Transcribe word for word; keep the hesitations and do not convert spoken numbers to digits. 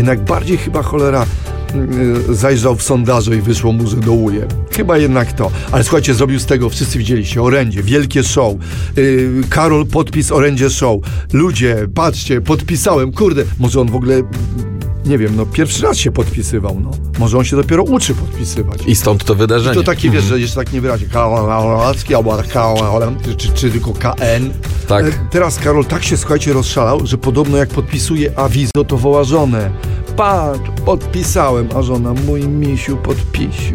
Jednak bardziej chyba cholera yy, zajrzał w sondaże i wyszło mu, że dołuje. Chyba jednak to. Ale słuchajcie, zrobił z tego, wszyscy widzieliście, orędzie, wielkie show. Yy, Karol podpis orędzie show. Ludzie, patrzcie, podpisałem, kurde, może on w ogóle... Nie wiem, no pierwszy raz się podpisywał, no. Może on się dopiero uczy podpisywać. I stąd to wydarzenie. I to takie, wiesz, że jeszcze tak nie wyraźnie. Czy, czy, czy tylko K N. Tak. Teraz Karol tak się, słuchajcie, rozszalał, że podobno jak podpisuje awizo, to woła żonę. Patrz, podpisałem, a żona, mój misiu, podpisiu.